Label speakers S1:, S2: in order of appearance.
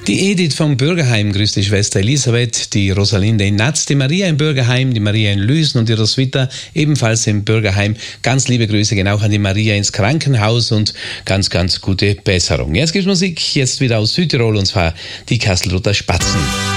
S1: Die Edith vom Bürgerheim grüßt die Schwester Elisabeth, die Rosalinde in Natz, die Maria im Bürgerheim, die Maria in Lüsen und die Roswitha ebenfalls im Bürgerheim. Ganz liebe Grüße gehen auch an die Maria ins Krankenhaus und ganz, ganz gute Besserung. Jetzt gibt's Musik, jetzt wieder aus Südtirol, und zwar die Kastelruther Spatzen.